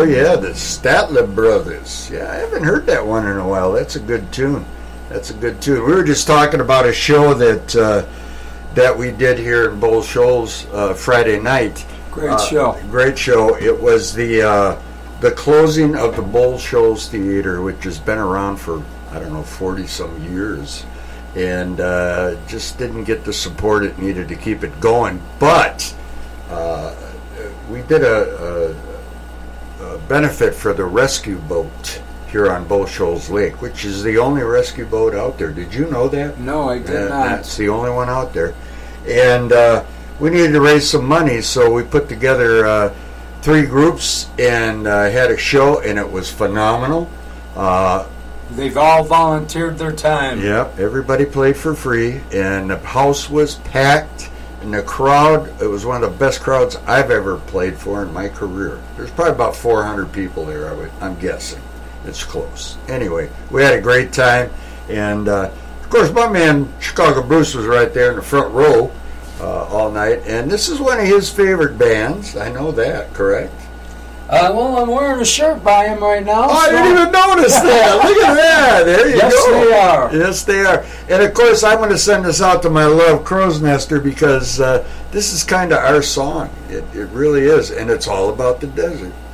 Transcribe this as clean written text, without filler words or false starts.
yeah, the Statler Brothers. Yeah, I haven't heard that one in a while. That's a good tune. We were just talking about a show that we did here in Bull Shoals Friday night. Great show. Great show. It was the closing of the Bull Shoals Theater, which has been around for, 40-some years. And just didn't get the support it needed to keep it going. But we did a benefit for the rescue boat here on Bull Shoals Lake, which is the only rescue boat out there. Did you know that? No, I did not. That's the only one out there. And we needed to raise some money, so we put together 3 groups and had a show, and it was phenomenal. They've all volunteered their time. Yep, everybody played for free, and the house was packed, and the crowd, it was one of the best crowds I've ever played for in my career. There's probably about 400 people there, I'm guessing. It's close. Anyway, we had a great time, and of course my man Chicago Bruce was right there in the front row all night, and this is one of his favorite bands. I know that, correct? Well, I'm wearing a shirt by him right now. Oh, I didn't even notice that. Look at that. There you go. Yes, they are. Yes, they are. And, of course, I'm going to send this out to my love, Crow's Nester, because this is kind of our song. It really is, and it's all about the desert.